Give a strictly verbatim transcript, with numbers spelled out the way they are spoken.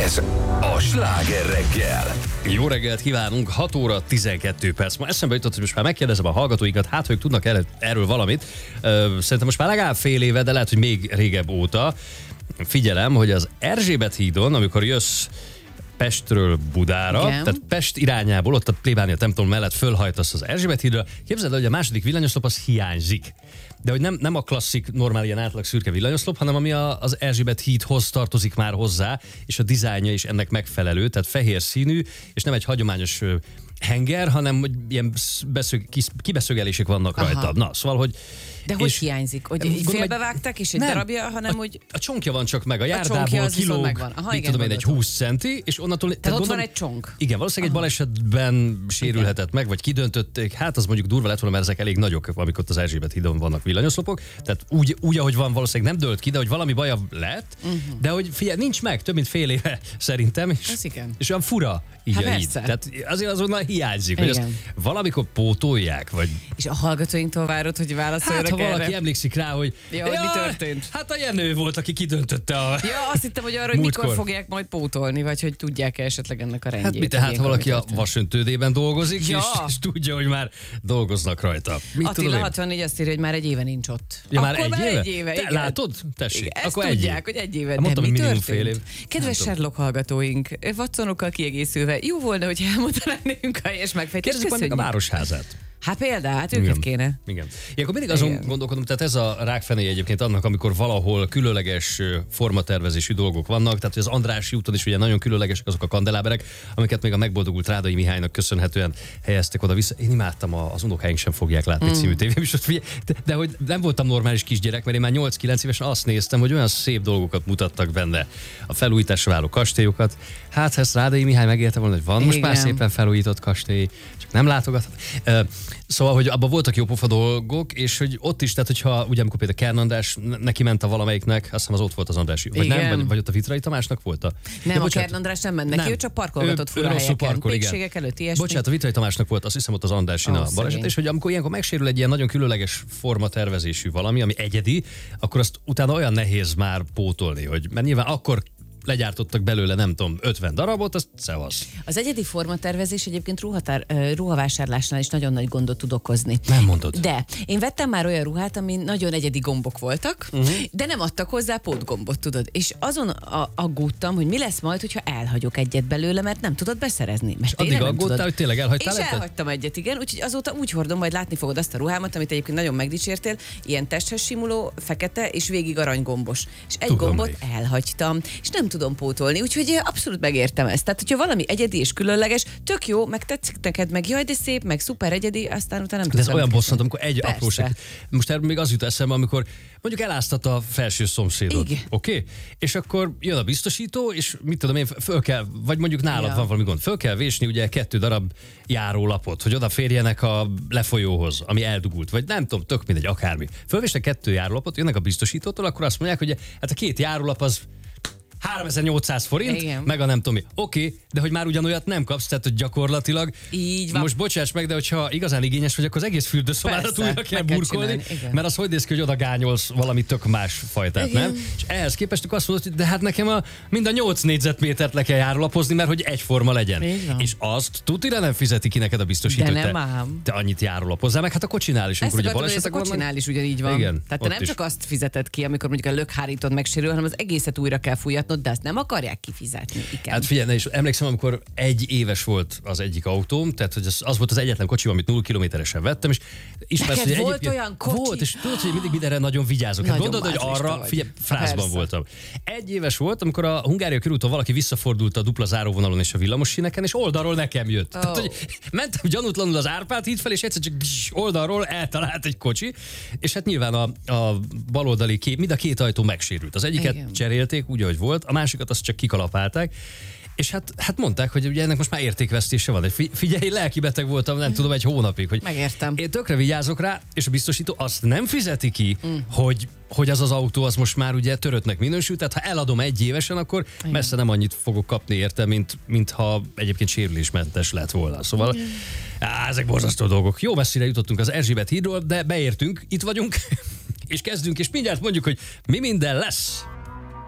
Ez a Sláger reggel. Jó reggelt kívánunk, hat óra tizenkét perc. Ma eszembe jutott, hogy most már megkérdezem a hallgatóikat, hát, hogy tudnak el, erről valamit. Szerintem most már legalább fél éve, de lehet, hogy még régebb óta figyelem, hogy az Erzsébet hídon, amikor jössz Pestről Budára, Igen. tehát Pest irányából, ott a plébánia templom mellett fölhajtasz az Erzsébet hídra, képzeld el, hogy a második villanyoszlop az hiányzik. De hogy nem, nem a klasszik, normál ilyen átlag szürke villanyoszlop, hanem ami a, az Erzsébet hídhoz tartozik már hozzá, és a dizájnja is ennek megfelelő, tehát fehér színű, és nem egy hagyományos ö, henger, hanem hogy ilyen beszög, kis, kibeszögelések vannak rajta. Aha. Na, szóval, hogy... De hogy és- hiányzik? Hogy Gondolom, hogy- félbevágták, és egy Nem. darabja, hanem hogy... A csonkja van csak meg, a csonkja járdából az viszont kilóg, megvan. Aha, mit igen, tudom én, egy gondoltam. húsz centi, és onnantól... Tehát, ott gondolom, van egy csonk. Igen, valószínűleg egy balesetben sérülhetett meg, vagy kidöntötték, hát az mondjuk durva lett volna, mert ezek elég nagyok, amikor ott az Erzsébet hídon vannak villanyoszlopok, tehát úgy, úgy, ahogy van, valószínűleg nem dőlt ki, de hogy valami baja lett, uh-huh. de hogy figyelj, nincs meg, több mint fél éve szerintem, és, Ez igen. és olyan fura így Hát a híd. persze. Tehát azért azonnal hiányzik, hogy ezt Igen. valamikor pótolják, vagy És a hallgatóinktól várod, hogy válaszoljanak hát ha valaki erre. emlékszik rá, hogy Ja, hogy mi történt? Hát a Jenő volt, aki kidöntötte a... Ja, azt hittem, hogy arra, hogy Múltkor. mikor fogják majd pótolni, vagy hogy tudják-e esetleg ennek a rendjét. Hát mi tehát, hogy ha valaki ilyenkor a mi történt. vasöntődében dolgozik, Ja. és, és tudja, hogy már dolgoznak rajta. Mit tudom Attila én? hatvannégy azt írja, hogy már egy éve nincs ott. Ja, már Akkor egy már éve? egy éve, Te igen. látod? Tessék, Igen, ezt akkor egy tudják, év. hogy egy éve. Hát De mondtam, mi hogy minimum történt? fél év. Kedves Nem tudom. Sherlock hallgatóink, vatszonokkal kiegészülve, jó volna, hogy elmondanák nekünk a helyes megfejtést. Kérdezzük meg a Köszönjük. városházát. Hát például, hát őket Igen. kéne. Igen. Ilyenkor mindig azon Igen. gondolkodom, tehát ez a rákfenéje egyébként annak, amikor valahol különleges ö, formatervezésű dolgok vannak, tehát hogy az Andrássy úton is ugye nagyon különlegesek azok a kandeláberek, amiket még a megboldogult Rádai Mihálynak köszönhetően helyeztek oda vissza. Én imádtam, a, az unokáink sem fogják látni mm. című tévéműsort, figyelj, de, de hogy nem voltam normális kisgyerek, mert én már nyolc-kilenc évesen azt néztem, hogy olyan szép dolgokat mutattak benne, a felújításra váló kastélyokat. Hát, ha ezt Rádai Mihály megélte volna, hogy van most már Igen. szépen felújított kastély, csak nem látogathat. Ö, Szóval, hogy abban voltak jó pofa dolgok, és hogy ott is, tehát hogyha ugye amikor például Kern András neki ment a valamelyiknek, azt hiszem az ott volt az András, vagy Igen. nem, vagy, vagy ott a Vitrai Tamásnak volt a... Nem, Ja, a Kern András nem ment neki, Nem. ő csak parkolgatott Ő- fura ő rosszul helyeken. parkol, igen. Pékségek előtt, ilyesmi. Bocsánat, a Vitrai Tamásnak volt, azt hiszem ott az Andrásin Ó, a baleset, szegény. és hogy amikor ilyenkor megsérül egy ilyen nagyon különleges formatervezésű valami, ami egyedi, akkor azt utána olyan nehéz már pótolni, hogy mert nyilván akkor legyártottak belőle, nem tudom, ötven darabot, azt szevasz. Az egyedi formatervezés egyébként ruhatár, ö, ruhavásárlásnál is nagyon nagy gondot tud okozni. Nem mondod. De én vettem már olyan ruhát, ami nagyon egyedi gombok voltak, Mhm. uh-huh. de nem adtak hozzá pótgombot, tudod. És azon a- aggódtam, hogy mi lesz majd, hogyha elhagyok egyet belőle, mert nem tudod beszerezni. Mert Addig tényleg nem aggódtál, tudod. hogy tényleg elhagytál És egyet? elhagytam egyet, igen, úgyhogy azóta úgy hordom, majd látni fogod azt a ruhámat, amit egyébként nagyon megdicsértél, ilyen testhez simuló, fekete és végig aranygombos. És egy Tudom gombot melyik. elhagytam, és nem tudom pótolni, úgyhogy abszolút megértem ezt. Tehát, hogyha valami egyedi és különleges, tök jó, meg tetszik neked, meg jaj, de szép, meg szuper egyedi, aztán utána nem De ez tudom. olyan bosszant, amikor egy Persze. apróság. Most erről még az jut eszembe, amikor mondjuk eláztat a felső szomszédot. Igen. Oké? Okay? És akkor jön a biztosító, és mit tudom én, föl kell, vagy mondjuk nálad Ja. van valami gond, föl kell vésni ugye kettő darab járólapot, hogy odaférjenek a lefolyóhoz, ami eldugult, vagy nem tudom, tök mindegy, akármi. Fölvésnek kettő járólapot, jönnek a biztosítótól, akkor azt mondják, hogy hát a két járólap az háromezer-nyolcszáz forint, Igen. meg a nem tudom mi. Oké, okay, de hogy már ugyanolyat nem kapsz, tehát hogy gyakorlatilag. Így van. Most bocsáss meg, de hogyha igazán igényes vagy, akkor az egész fürdőszobádat Persze, újra kell meg kell burkolni, csinálni, igen. mert az hogy néz ki, hogy oda gányolsz valami tök más fajtát, Igen. nem? És ehhez képest akkor azt mondod, hogy de hát nekem a, mind a nyolc négyzetmétert le kell járlapozni, mert hogy egyforma legyen. Így van. És azt tutira nem fizeti ki neked a biztosító, De hogy nem te, ám. te annyit járlapozzál, meg hát a kocsinál is, Ezt amikor ugye akartam, hogy ez a balesetek vannak. kocsinál is ugyanígy van. Igen, Tehát te ott nem is. csak azt fizeted ki, amikor mondjuk a lökhárítod megsérül, hanem az egészet újra kell fújatnod, de azt nem akarják kifizetni. Igen. Hát figyelj, és emlékszem, amikor egy éves volt az egyik autóm, tehát hogy az, az volt az egyetlen kocsim, amit nulla kilométeresen vettem, és ismersz, Neked hogy volt egyébként- olyan kocsi? Volt, és tudod, hogy mindig mindenre nagyon vigyázok. Hát Nagyon gondolod, hogy mázlista arra, vagy. figyelj, frászban Persze. voltam. Egy éves volt, amikor a Hungária körúton valaki visszafordult a dupla záróvonalon és a villamossíneken, és oldalról nekem jött. Ó. Tehát, hogy mentem gyanútlanul az Árpád híd fel, és egyszer csak bzz, oldalról eltalált egy kocsi, és hát nyilván a, a baloldali kép, mind a két ajtó megsérült. Az egyiket Igen. cserélték, úgy, ahogy volt, a másikat azt csak kikalapálták. És hát, hát mondták, hogy ugye ennek most már értékvesztése van. Fi- Figyelj, lelkibeteg voltam, nem tudom, egy hónapig. Hogy Megértem. Én tökre vigyázok rá, és a biztosító azt nem fizeti ki, mm. hogy, hogy az az autó az most már ugye töröttnek minősül, tehát ha eladom egy évesen, akkor Igen. messze nem annyit fogok kapni érte, mint, mint ha egyébként sérülésmentes lett volna. Szóval á, ezek borzasztó dolgok. Jó messzire jutottunk az Erzsébet hídról, de beértünk, itt vagyunk, és kezdünk, és mindjárt mondjuk, hogy mi minden lesz.